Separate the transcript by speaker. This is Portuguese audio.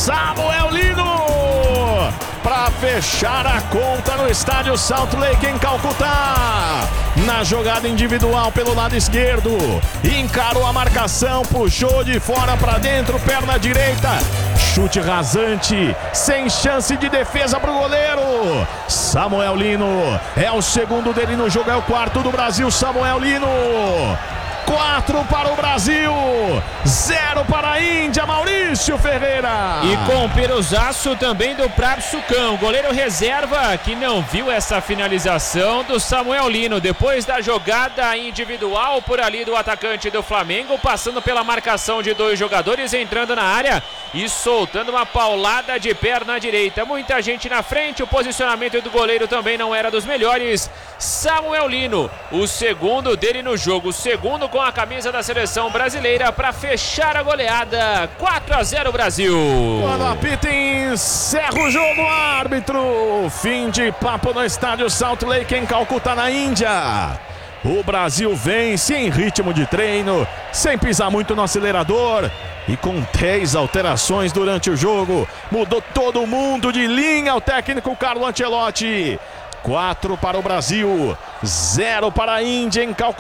Speaker 1: Samuel Lino para fechar a conta no estádio Salt Lake em Calcutá. Na jogada individual pelo lado esquerdo, encarou a marcação, puxou de fora para dentro, perna direita, chute rasante, sem chance de defesa para o goleiro. Samuel Lino, é o segundo dele no jogo, é o quarto do Brasil. Samuel Lino, 4 para o Brasil, 0 para a Índia, Maurício Ferreira.
Speaker 2: E com o peruzaço também do Prado Sucão, goleiro reserva que não viu essa finalização do Samuel Lino. Depois da jogada individual por ali do atacante do Flamengo, passando pela marcação de 2 jogadores, entrando na área e soltando uma paulada de perna direita. Muita gente na frente, o posicionamento do goleiro também não era dos melhores. Samuel Lino, o segundo dele no jogo, o segundo com a camisa da seleção brasileira para fechar a goleada. 4-0 Brasil.
Speaker 1: Quando apita, encerra o jogo, árbitro. Fim de papo no estádio Salt Lake em Calcutá, na Índia. O Brasil vence em ritmo de treino, sem pisar muito no acelerador e com 10 alterações durante o jogo. Mudou todo mundo de linha o técnico Carlo Ancelotti. 4 para o Brasil, 0 para a Índia em Calcutá.